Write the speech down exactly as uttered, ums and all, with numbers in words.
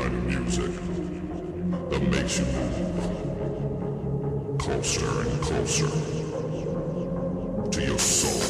kind of music that makes you move closer and closer to your soul.